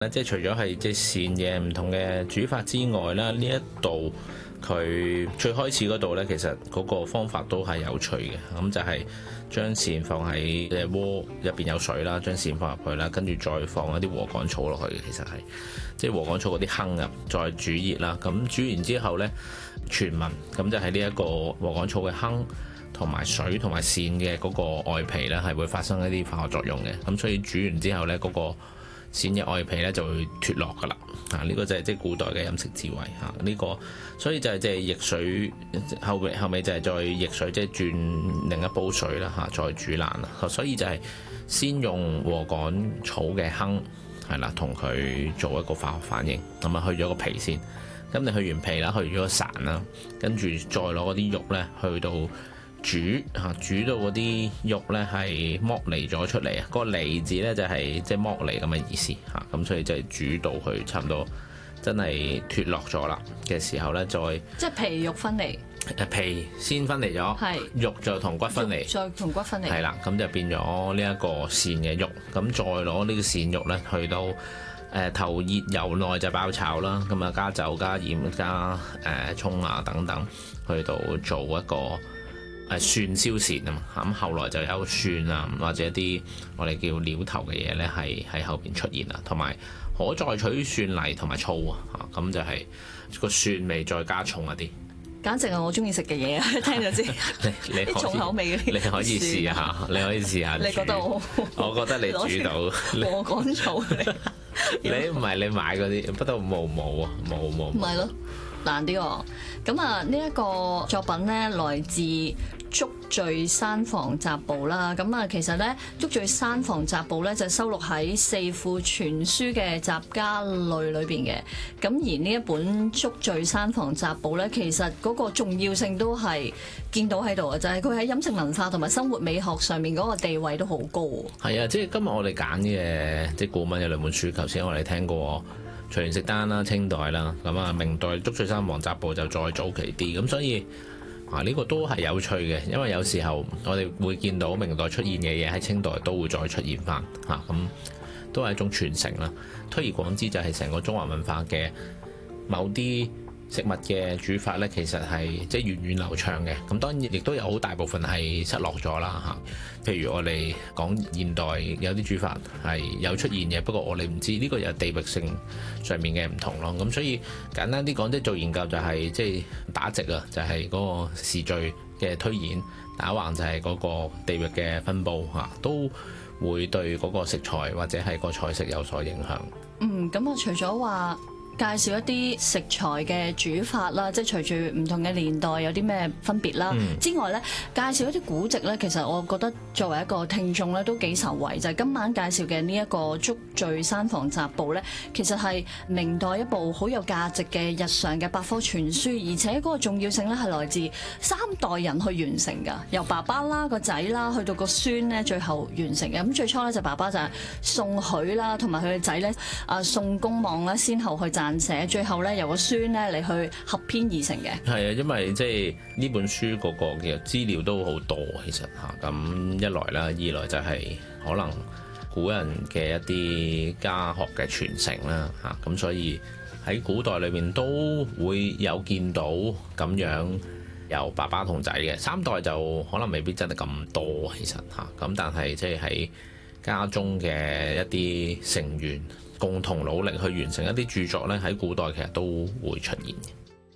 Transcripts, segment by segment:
即係除咗係即係鱔嘅唔同嘅煮法之外啦，呢一度佢最開始嗰度呢，其實嗰個方法都係有趣嘅。咁就係將鱔放喺隻鍋入邊有水啦，將鱔放入去啦，跟住再放一啲禾稈草落去嘅。其實係即係禾稈草嗰啲糠啊，再煮熱啦。咁煮完之後呢，傳聞咁就係呢一個禾稈草嘅糠同埋水同埋鱔嘅嗰個外皮呢，係會發生一啲化學作用嘅。咁所以煮完之後呢，嗰個鱔嘅外皮咧就會脫落噶啦，呢個就係即係古代嘅飲食智慧呢個，所以就係即係逆水後尾就係再逆水，即係轉另一煲水啦再煮爛啦，所以就係先用禾稈草嘅糠係啦，同佢做一個化學反應，咁啊去咗個皮先，咁你去完皮啦，去咗個潺啦，跟住再攞嗰啲肉咧去到煮到嗰啲肉咧係剝離咗出嚟啊！個離字咧就係即係剝離咁嘅意思嚇，咁所以就係煮到佢差唔多真係脫落咗啦嘅時候咧，再即係皮肉分離， 皮先分離咗， 係肉就同骨分離， 再同骨分離， 係啦，咁就變咗呢一個鱔嘅肉，咁再攞呢個鱔肉咧去到頭熱油內就爆炒啦，咁啊加酒加鹽加葱啊等等，去到做一個蒜燒鱔啊嘛，咁後來就有蒜啊或者一啲我哋叫料頭嘅嘢咧，係喺後邊出現啦，同埋可再取蒜泥同埋醋啊，咁就係個蒜味再加重一啲， 簡直係我中意食嘅嘢啊！聽就知你啲重口味嗰啲， 你可以試下，你可以試下。 你覺得我覺得你煮到禾稈草嚟， 你唔係你買嗰啲，不過冇啊，冇。 唔係咯，難啲喎。咁啊，呢一個作品咧來自竹聚山房雜部啦。咁啊，其實咧竹聚山房雜部咧就收錄喺四庫全書嘅雜家類裏邊嘅。咁而呢一本竹聚山房雜部咧，其實嗰個重要性都係見到喺度啊，就係佢喺飲食文化同埋生活美學上面嗰個地位都好高。係啊，即係今日我哋揀嘅即係古文有兩本書，頭先我哋聽過《隨園食單》啦，清代啦，咁啊明代竹聚山房雜部就再早期啲，咁所以呢個都係有趣嘅，因為有時候我哋會見到明代出現嘅嘢喺清代都會再出現翻咁都係一種傳承啦。推而廣之就係成個中華文化嘅某啲食物嘅煮法呢，其實係即係源遠流長嘅。咁當然亦都有好大部分係失落咗啦嚇。譬如我哋講現代有啲煮法係有出現嘅，不過我哋唔知呢個又係地域性上面嘅唔同咯。咁所以簡單啲講，即係做研究就係即係打直啊，就係嗰個時序嘅推演；打橫就係嗰個地域嘅分佈都會對嗰個食材或者係個菜式有所影響。 咁啊，除咗話介紹一啲食材嘅煮法啦，即係隨住唔同嘅年代有啲咩分別啦之外咧，介紹一啲古籍咧，其實我覺得作為一個聽眾咧都幾受惠。就係今晚介紹嘅呢一個竹聚山房雜部咧，其實係明代一部好有價值嘅日常嘅百科全書，而且嗰個重要性咧係來自3代人去完成㗎，由爸爸啦、個仔啦，去到個孫咧，最後完成嘅。咁最初咧就爸爸就係宋許啦，同埋佢嘅仔咧宋公望啦，先後去撰寫，最後咧由個孫咧嚟去合編而成嘅。係啊，因為即係呢本書嗰個其實資料都好多，其實咁一來啦，二來就係可能古人嘅一啲家學嘅傳承啦咁所以喺古代裏面都會有見到咁樣由爸爸同仔嘅3代就可能未必真係咁多，其實咁但係即係喺家中嘅一啲成員共同努力去完成一啲著作咧，喺古代其實都會出現嘅。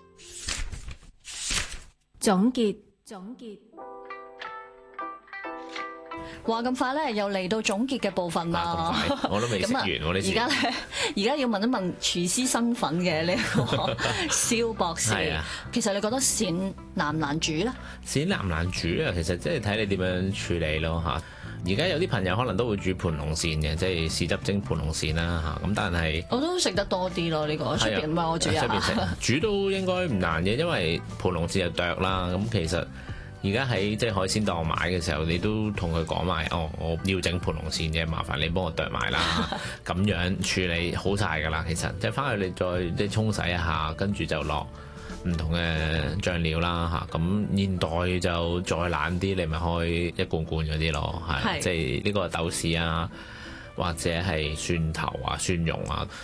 總結。話咁快咧，又嚟到總結嘅部分啦。 我都未食完喎呢次。 而家要問一問廚師身份嘅呢一個蕭博士。其實你覺得鱔難唔難煮咧？ 鱔難唔難煮啊？其實即係睇你點樣處理咯嚇。而家有啲朋友可能都會煮盤龍鱔嘅，即係豉汁蒸盤龍鱔啦嚇。咁但係我都食得多啲咯，呢個出邊唔係我煮啊。 煮都應該唔難嘅，因為盤龍鱔就剁啦。咁其實而家喺即係海鮮檔買嘅時候，你都同佢講埋，我要整盤龍鱔嘅，麻煩你幫我剁埋啦。咁樣處理好晒㗎啦。其實即係翻去你再即係沖洗一下，跟住就落唔同嘅醬料啦嚇。咁現代就再懶啲，你咪開一罐罐嗰啲咯，係即係呢個豆豉啊、 或者係蒜頭啊、蒜蓉啊，